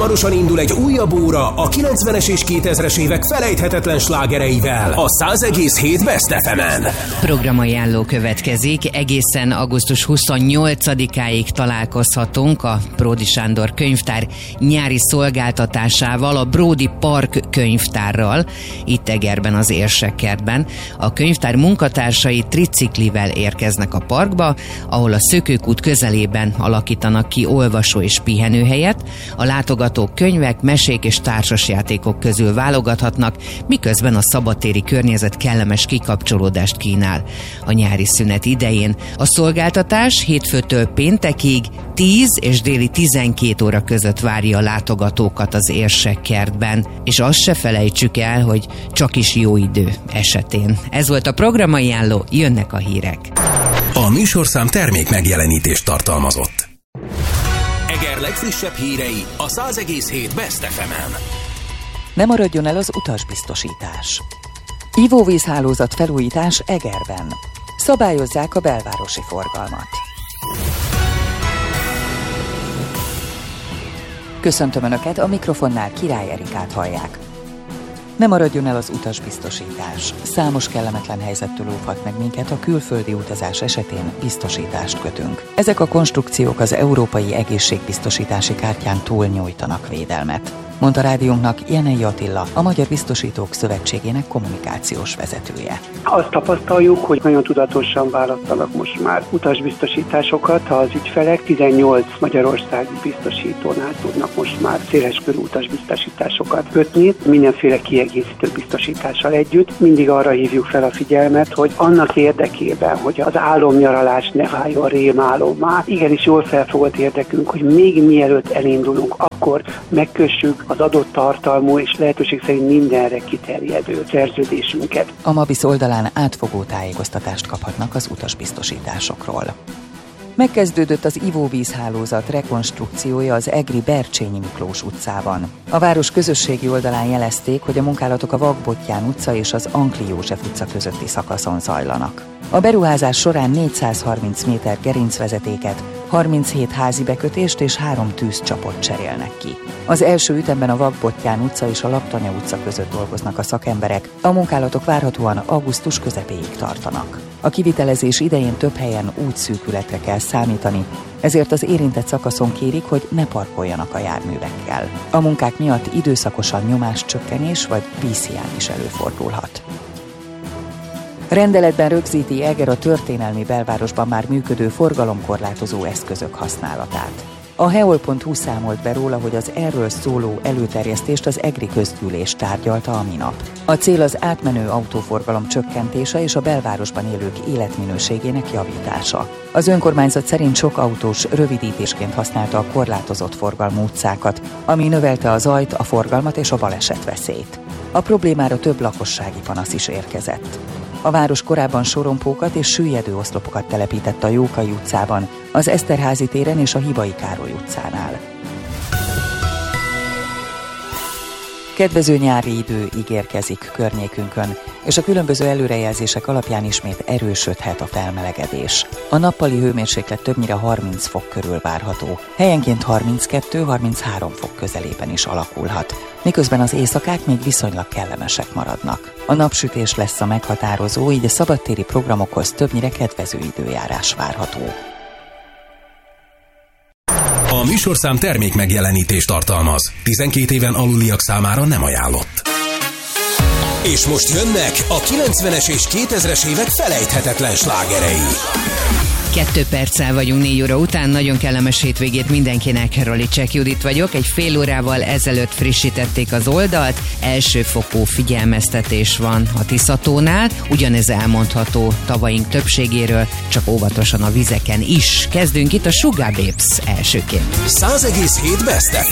hamarosan indul egy újabb óra a 90-es és 2000-es évek felejthetetlen slágereivel a 100,7 Best FM-en. Programajánló következik. Egészen augusztus 28-áig találkozhatunk a Bródy Sándor könyvtár nyári szolgáltatásával, a Bródy Park könyvtárral, itt Egerben, az Érsekkertben. A könyvtár munkatársai triciklivel érkeznek a parkba, ahol a Szökőkút közelében alakítanak ki olvasó és pihenőhelyet. A látogatók könyvek, mesék és társasjátékok közül válogathatnak, miközben a szabadtéri környezet kellemes kikapcsolódást kínál a nyári szünet idején. A szolgáltatás hétfőtől péntekig 10 és déli 12 óra között várja a látogatókat az Érsekkertben. És azt se felejtsük el, hogy csak is jó idő esetén. Ez volt a programajánló, jönnek a hírek. A műsorszám termék megjelenítést tartalmazott. Eger legfrissebb hírei a 100,7 Best FM-en. Ne maradjon el az utasbiztosítás. Ivóvízhálózat felújítás Egerben. Szabályozzák a belvárosi forgalmat. Köszöntöm Önöket, a mikrofonnál Király Erikát hallják. Ne maradjon el az utasbiztosítás. Számos kellemetlen helyzettől óvhat meg minket, a külföldi utazás esetén biztosítást kötünk. Ezek a konstrukciók az Európai Egészségbiztosítási Kártyán túl nyújtanak védelmet, mondta rádiónknak Jenei Attila, a Magyar Biztosítók Szövetségének kommunikációs vezetője. Azt tapasztaljuk, hogy nagyon tudatosan választanak most már utasbiztosításokat. Az ügyfelek 18 magyarországi biztosítónál tudnak most már széleskörű utasbiztosításokat kötni, mindenféle kiegészítő biztosítással együtt. Mindig arra hívjuk fel a figyelmet, hogy annak érdekében, hogy az álomnyaralás ne váljon rémálommá, igenis jól felfogott érdekünk, hogy még mielőtt elindulunk, akkor megkössük az adott tartalmú és lehetőség szerint mindenre kiterjedő szerződésünket. A Mabisz oldalán átfogó tájékoztatást kaphatnak az utasbiztosításokról. Megkezdődött az ivóvízhálózat rekonstrukciója az egri Bercsényi Miklós utcában. A város közösségi oldalán jelezték, hogy a munkálatok a Vakbottyán utca és az Ankli József utca közötti szakaszon zajlanak. A beruházás során 430 méter gerincvezetéket, 37 házi bekötést és 3 tűzcsapot cserélnek ki. Az első ütemben a Vakbottyán utca és a Laptanya utca között dolgoznak a szakemberek, a munkálatok várhatóan augusztus közepéig tartanak. A kivitelezés idején több helyen útszűkületre kell számítani, ezért az érintett szakaszon kérik, hogy ne parkoljanak a járművekkel. A munkák miatt időszakosan nyomáscsökkenés vagy vízhiány is előfordulhat. Rendeletben rögzíti Eger a történelmi belvárosban már működő forgalomkorlátozó eszközök használatát. A heol.hu számolt be róla, hogy az erről szóló előterjesztést az egri közgyűlés tárgyalta a minap. A cél az átmenő autóforgalom csökkentése és a belvárosban élők életminőségének javítása. Az önkormányzat szerint sok autós rövidítésként használta a korlátozott forgalmú utcákat, ami növelte a zajt, a forgalmat és a balesetveszélyt. A problémára több lakossági panasz is érkezett. A város korábban sorompókat és süllyedő oszlopokat telepített a Jókai utcában, az Eszterházy téren és a Hibai Károly utcánál. Kedvező nyári idő ígérkezik környékünkön, és a különböző előrejelzések alapján ismét erősödhet a felmelegedés. A nappali hőmérséklet többnyire 30 fok körül várható, helyenként 32-33 fok közelében is alakulhat, miközben az éjszakák még viszonylag kellemesek maradnak. A napsütés lesz a meghatározó, így a szabadtéri programokhoz többnyire kedvező időjárás várható. A műsorszám termék megjelenítést tartalmaz. 12 éven aluliak számára nem ajánlott. És most jönnek a 90-es és 2000-es évek felejthetetlen slágerei. 2 perccel vagyunk 4 óra után, nagyon kellemes hétvégét mindenkinek. Rolicek Judit vagyok, egy fél órával ezelőtt frissítették az oldalt, elsőfokú figyelmeztetés van a Tiszatónál, ugyanez elmondható tavaink többségéről, csak óvatosan a vizeken is. Kezdünk itt a Sugar Babes elsőként. 100,7 Best FM.